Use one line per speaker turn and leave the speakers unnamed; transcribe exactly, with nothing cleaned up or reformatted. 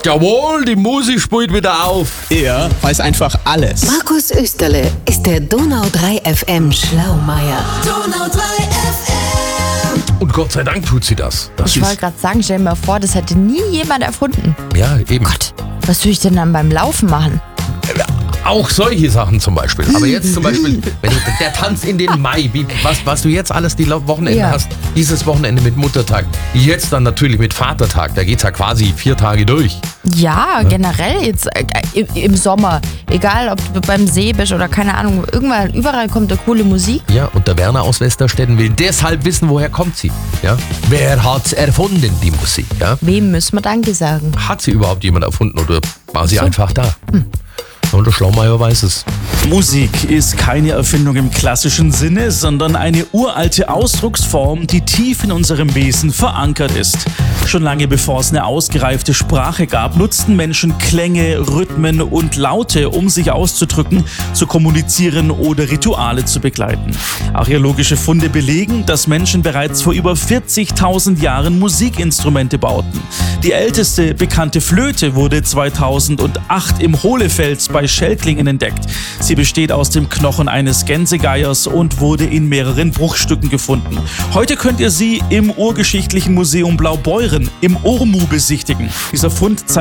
Jawohl, die Musik spielt wieder auf.
Er weiß einfach alles.
Markus Österle ist der Donau drei F M Schlaumeier.
Donau drei F M.
Und Gott sei Dank tut sie das. das
Ich
ist,
wollte gerade sagen, stell dir mal vor, das hätte nie jemand erfunden.
Ja, eben.
Gott, was soll ich denn dann beim Laufen machen?
Auch solche Sachen zum Beispiel. Aber jetzt zum Beispiel, wenn du, der Tanz in den Mai, wie, was, was du jetzt alles die Wochenende
Ja.
hast, dieses Wochenende mit Muttertag, jetzt dann natürlich mit Vatertag, da geht's ja quasi vier Tage durch.
Ja, generell jetzt äh, im, im Sommer. Egal, ob du beim See bist oder keine Ahnung, irgendwann, überall kommt da coole Musik.
Ja, und der Werner aus Westerstetten will deshalb wissen, woher kommt sie. Ja? Wer hat's erfunden, die Musik? Ja?
Wem müssen wir Danke sagen?
Hat sie überhaupt jemand erfunden oder war sie
So.
einfach da? Hm. Und der Schlaumeier weiß es.
Musik ist keine Erfindung im klassischen Sinne, sondern eine uralte Ausdrucksform, die tief in unserem Wesen verankert ist. Schon lange bevor es eine ausgereifte Sprache gab, nutzten Menschen Klänge, Rhythmen und Laute, um sich auszudrücken, zu kommunizieren oder Rituale zu begleiten. Archäologische Funde belegen, dass Menschen bereits vor über vierzigtausend Jahren Musikinstrumente bauten. Die älteste bekannte Flöte wurde zweitausendacht im Hohlefels bei Schelklingen entdeckt. Sie besteht aus dem Knochen eines Gänsegeiers und wurde in mehreren Bruchstücken gefunden. Heute könnt ihr sie im Urgeschichtlichen Museum Blaubeuren im Ormu besichtigen. Dieser Fund zeigt